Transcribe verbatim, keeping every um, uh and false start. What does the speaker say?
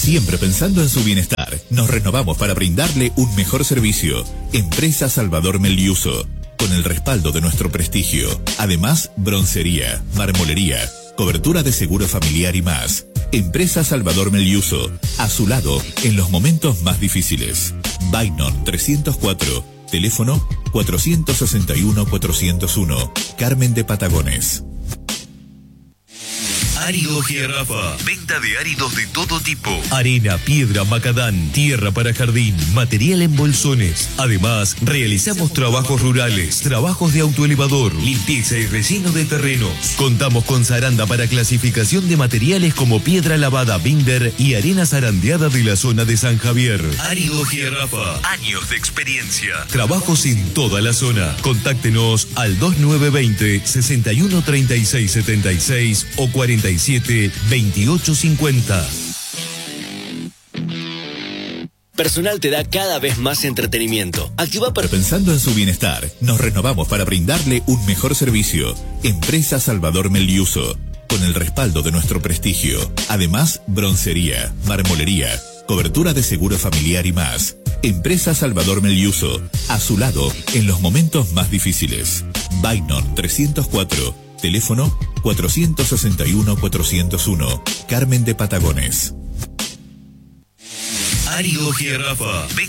Siempre pensando en su bienestar, nos renovamos para brindarle un mejor servicio. Empresa Salvador Meliuso, con el respaldo de nuestro prestigio. Además, broncería, marmolería, cobertura de seguro familiar y más. Empresa Salvador Meliuso, a su lado en los momentos más difíciles. Bainon trescientos cuatro, teléfono cuatrocientos sesenta y uno cuatrocientos uno, Carmen de Patagones. Árido Jirafa. Venta de áridos de todo tipo. Arena, piedra, macadán, tierra para jardín, material en bolsones. Además, realizamos trabajos rurales, trabajos de autoelevador, limpieza y relleno de terrenos. Contamos con zaranda para clasificación de materiales como piedra lavada, binder y arena zarandeada de la zona de San Javier. Árido Jirafa. Años de experiencia. Trabajos en toda la zona. Contáctenos al dos nueve dos cero, sesenta y uno treinta y seis setenta y seis o cuarenta y siete veintiocho cincuenta. Personal te da cada vez más entretenimiento. Activa per... Pensando en su bienestar, nos renovamos para brindarle un mejor servicio. Empresa Salvador Meliuso, con el respaldo de nuestro prestigio. Además, broncería, marmolería, cobertura de seguro familiar y más. Empresa Salvador Meliuso, a su lado en los momentos más difíciles. Bainon trescientos cuatro, teléfono cuatrocientos sesenta y uno cuatrocientos uno, Carmen de Patagones. Árido Jirafa.